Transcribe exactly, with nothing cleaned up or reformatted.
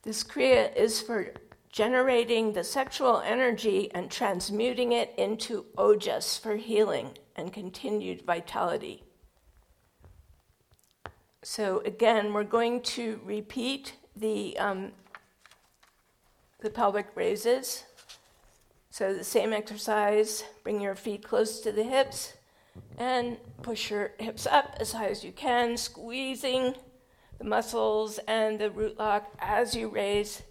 This Kriya is for generating the sexual energy and transmuting it into ojas for healing and continued vitality. So again, we're going to repeat the um, the pelvic raises. So the same exercise, bring your feet close to the hips and push your hips up as high as you can, squeezing the muscles and the root lock as you raise.